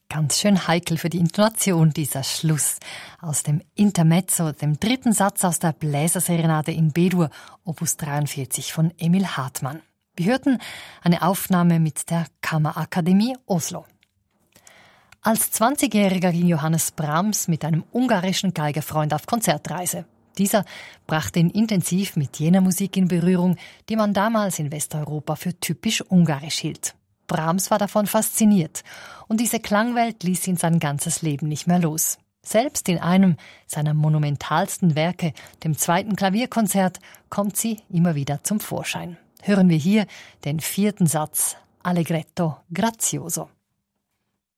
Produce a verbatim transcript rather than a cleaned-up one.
Ganz schön heikel für die Intonation dieser Schluss aus dem Intermezzo, dem dritten Satz aus der Bläserserenade in B-Dur, Opus dreiundvierzig von Emil Hartmann. Wir hörten eine Aufnahme mit der Kammerakademie Oslo. Als zwanzigjähriger ging Johannes Brahms mit einem ungarischen Geigerfreund auf Konzertreise. Dieser brachte ihn intensiv mit jener Musik in Berührung, die man damals in Westeuropa für typisch ungarisch hielt. Brahms war davon fasziniert und diese Klangwelt ließ ihn sein ganzes Leben nicht mehr los. Selbst in einem seiner monumentalsten Werke, dem zweiten Klavierkonzert, kommt sie immer wieder zum Vorschein. Hören wir hier den vierten Satz, Allegretto grazioso.